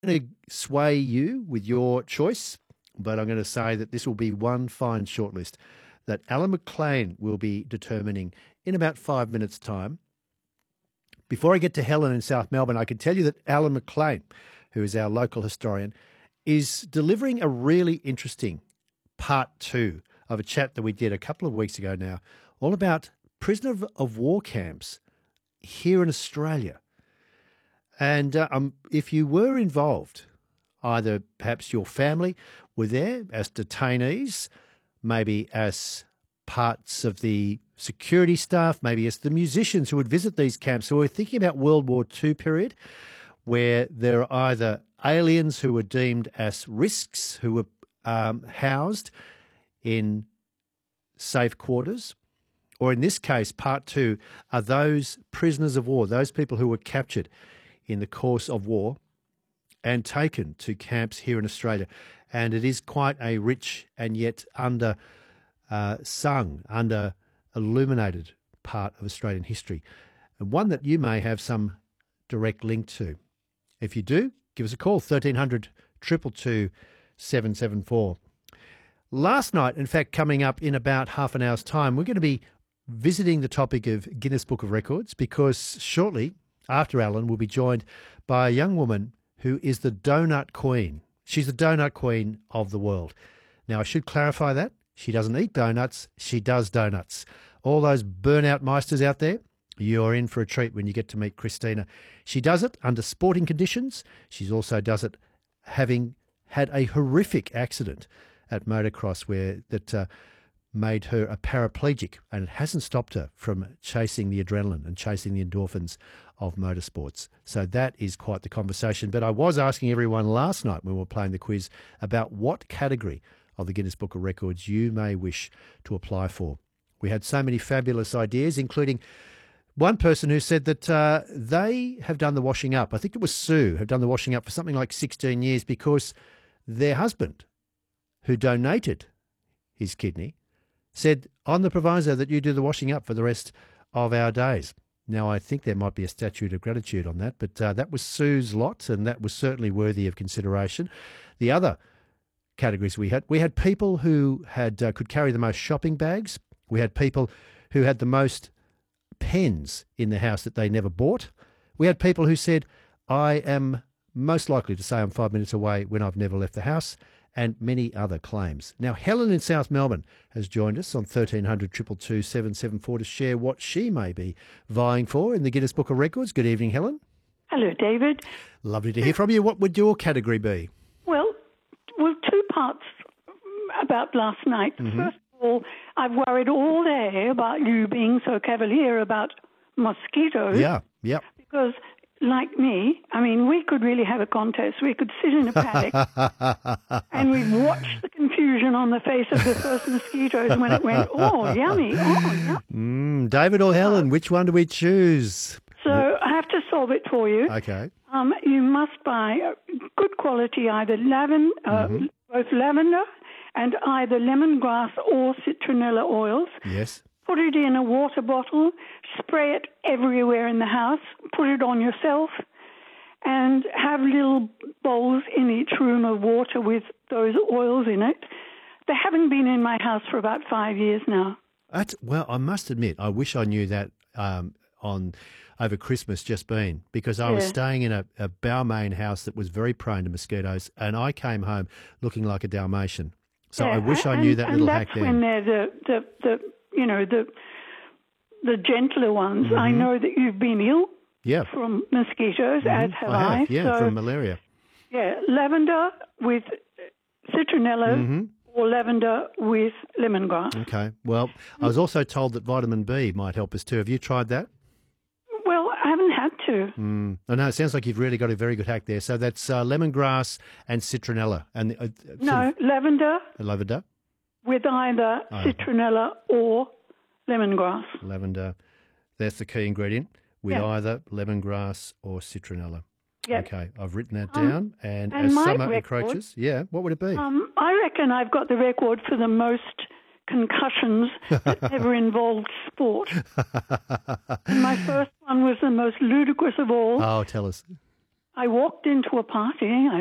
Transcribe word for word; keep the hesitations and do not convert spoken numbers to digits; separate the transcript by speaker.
Speaker 1: going to sway you with your choice, but I'm going to say that this will be one fine shortlist that Alan McLean will be determining in about five minutes' time. Before I get to Helen in South Melbourne, I can tell you that Alan McLean, who is our local historian, is delivering a really interesting part two of a chat that we did a couple of weeks ago now, all about prisoner of, of war camps here in Australia. And uh, um, if you were involved, either perhaps your family were there as detainees, maybe as parts of the security staff, maybe as the musicians who would visit these camps, who were thinking about World War Two period, where there are either aliens who were deemed as risks, who were um, housed in safe quarters, or in this case, part two, are those prisoners of war, those people who were captured in the course of war and taken to camps here in Australia. And it is quite a rich and yet under uh, sung, under illuminated part of Australian history, and one that you may have some direct link to. If you do, give us a call, thirteen hundred, two two two, seven seven four. Last night, in fact, coming up in about half an hour's time, we're going to be visiting the topic of Guinness Book of Records, because shortly after Alan, we'll be joined by a young woman who is the donut queen. She's the donut queen of the world. Now, I should clarify that. She doesn't eat donuts. She does donuts. All those burnout meisters out there, you're in for a treat when you get to meet Christina. She does it under sporting conditions. She also does it having had a horrific accident at motocross where that uh, made her a paraplegic, and it hasn't stopped her from chasing the adrenaline and chasing the endorphins of motorsports. So that is quite the conversation. But I was asking everyone last night when we were playing the quiz about what category of the Guinness Book of Records you may wish to apply for. We had so many fabulous ideas, including one person who said that uh, they have done the washing up. I think it was Sue, have done the washing up for something like sixteen years because their husband, who donated his kidney, said, on the proviso that you do the washing up for the rest of our days. Now, I think there might be a statute of gratitude on that, but uh, that was Sue's lot, and that was certainly worthy of consideration. The other categories we had, we had people who had uh, could carry the most shopping bags. We had people who had the most pens in the house that they never bought. We had people who said, I am most likely to say I'm five minutes away when I've never left the house, and many other claims. Now, Helen in South Melbourne has joined us on thirteen hundred, two two two, seven seven four to share what she may be vying for in the Guinness Book of Records. Good evening, Helen.
Speaker 2: Hello, David.
Speaker 1: Lovely to hear from you. What would your category be?
Speaker 2: Well, well, two parts about last night.
Speaker 1: Mm-hmm.
Speaker 2: First of all, I've worried all day about you being so cavalier about mosquitoes.
Speaker 1: Yeah, yeah.
Speaker 2: Because, like me, I mean, we could really have a contest. We could sit in a paddock and we'd watch the confusion on the face of the first mosquitoes when it went, oh, yummy, oh, yummy.
Speaker 1: Mm, David or Helen, which one do we choose?
Speaker 2: So I have to solve it for you.
Speaker 1: Okay.
Speaker 2: Um, you must buy good quality, either lavender, uh,
Speaker 1: Mm-hmm.
Speaker 2: both lavender and either lemongrass or citronella oils.
Speaker 1: Yes.
Speaker 2: Put it in a water bottle, spray it everywhere in the house, put it on yourself, and have little bowls in each room of water with those oils in it. They haven't been in my house for about five years now.
Speaker 1: That's, well, I must admit, I wish I knew that um, on over Christmas just been, because I was
Speaker 2: Yeah.
Speaker 1: staying in a, a Balmain house that was very prone to mosquitoes, and I came home looking like a Dalmatian. So
Speaker 2: Yeah,
Speaker 1: I wish I
Speaker 2: and-
Speaker 1: knew that
Speaker 2: and
Speaker 1: little
Speaker 2: that's
Speaker 1: hack then.
Speaker 2: when they're the, the, the, you know, the the gentler ones.
Speaker 1: Mm-hmm.
Speaker 2: I know that you've been ill
Speaker 1: Yeah.
Speaker 2: from mosquitoes, as have
Speaker 1: I
Speaker 2: I.
Speaker 1: have, yeah,
Speaker 2: so,
Speaker 1: from malaria.
Speaker 2: yeah, lavender with citronella
Speaker 1: Mm-hmm.
Speaker 2: or lavender with lemongrass.
Speaker 1: Okay. Well, I was also told that vitamin B might help us too. Have you tried that?
Speaker 2: Well, I haven't had to.
Speaker 1: Mm. Oh, no, it sounds like you've really got a very good hack there. So that's uh, lemongrass and citronella. and uh, sort
Speaker 2: No,
Speaker 1: of
Speaker 2: lavender
Speaker 1: lavender,
Speaker 2: with either
Speaker 1: Oh.
Speaker 2: citronella or lemongrass.
Speaker 1: lavender. That's the key ingredient, with
Speaker 2: Yeah.
Speaker 1: either lemongrass or citronella.
Speaker 2: Yep.
Speaker 1: Okay, I've written that
Speaker 2: Um,
Speaker 1: down. And,
Speaker 2: and
Speaker 1: as
Speaker 2: my
Speaker 1: summer
Speaker 2: record-
Speaker 1: encroaches, yeah, what would it be?
Speaker 2: Um, I reckon I've got the record for the most concussions that ever involved sport. And my first one was the most ludicrous of all.
Speaker 1: Oh, tell us.
Speaker 2: I walked into a party. I